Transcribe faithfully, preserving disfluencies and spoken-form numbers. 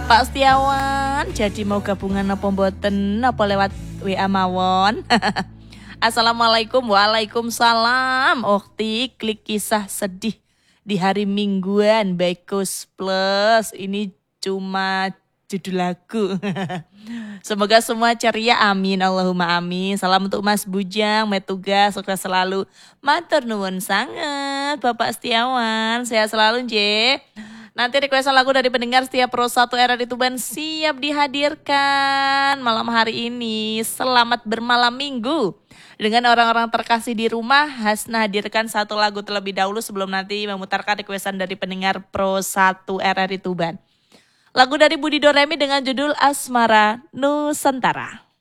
Pak Setiawan, jadi mau gabungan apa mboten apa lewat W A mawon? Assalamualaikum, waalaikumsalam. Okti, klik kisah sedih di hari mingguan Baikus Plus. Ini cuma judul lagu. Semoga semua ceria, amin, Allahumma amin. Salam untuk Mas Bujang, Metuga, sukses selalu. Matur nuwun sangat Bapak Setiawan, sehat selalu nje. Nanti requestan lagu dari pendengar setiap Pro satu R R I Tuban siap dihadirkan malam hari ini. Selamat bermalam minggu. Dengan orang-orang terkasih di rumah, Hasna hadirkan satu lagu terlebih dahulu sebelum nanti memutarkan requestan dari pendengar Pro satu R R I Tuban. Lagu dari Budi Doremi dengan judul Asmara Nusantara.